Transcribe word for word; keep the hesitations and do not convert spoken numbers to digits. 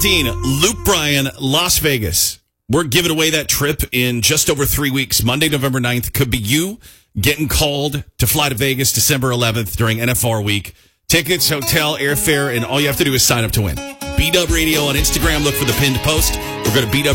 Dean, Luke Bryan, Las Vegas. We're giving away that trip in just over three weeks. Monday, November ninth. Could be you getting called to fly to Vegas December eleventh during N F R week. Tickets, hotel, airfare, and all you have to do is sign up to win. B-Dub Radio on Instagram. Look for the pinned post. We're going to B-Dub